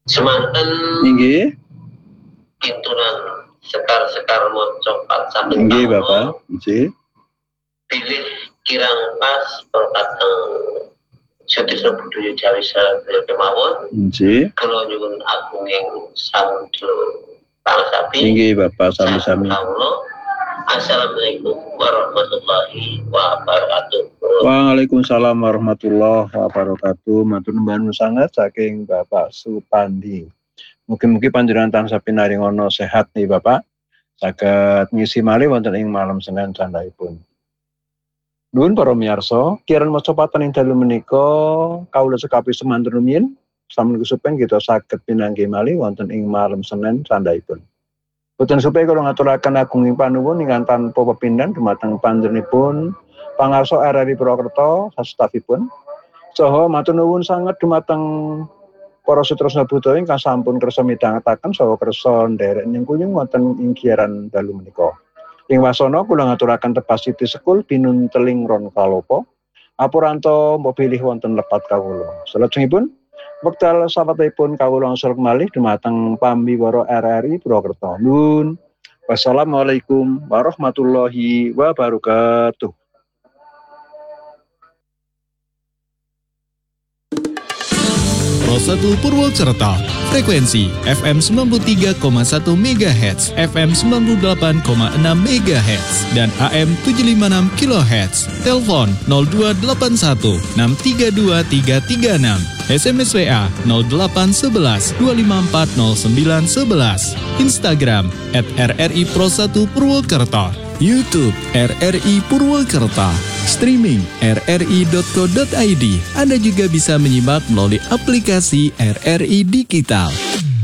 Semanten inggih pintunan sekar-sekar mocopat saben inggih Bapak inggih pilih kirang pas perkateng Sutisna Budaya Jawi Sarabaya kemawon inggih kula nyuwun agunging samudra pangsapi inggih Bapak sami-sami. Assalamualaikum warahmatullahi wabarakatuh. Waalaikumsalam warahmatullahi wabarakatuh. Matur nuwun sanget saking Bapak Supandi. Mugi-mugi panjenengan tansah pinaringono sehat nih Bapak. Saged ngisi malih wonten ing malam Senin candhaipun. Nuwun para miyarsa, kirang macapatan ing dalu menika kawula sekapi semanten rumiyin sampun kesupen kita saged pinanggih malih wonten ing malam Senin candhaipun. Boten supaya kula ngaturaken agunging panuwun ingkang tanpa pepindhan dumateng panjenenganipun pangarsa RRI Purwokerto sastafipun. Saha matur nuwun sanget dumateng para sutresna budaya ingkang sampun kersa midhangetaken saha kersa nderek nyengkuyung wonten ing giyaran dalu menika. Ing wasana kula ngaturaken Tepas City Sekul binun teling ron kalopo. Apuranto mbok bilih wonten lepat kawula. Salajengipun wekdal sapatipun kawula angsal kemalih dumateng pambiwara RRI Purwokerto. Nuwun. Wassalamualaikum warahmatullahi wabarakatuh. Pro 1 Purwokerto, frekuensi FM 93,1 MHz, FM 98,6 MHz, dan AM 756 kHz. Telepon 0281 632 336, SMS WA 0811 254 0911, Instagram @RRI Pro 1 Purwokerto, YouTube RRI Purwokerto, streaming rri.co.id. Anda juga bisa menyimak melalui aplikasi RRI Digital.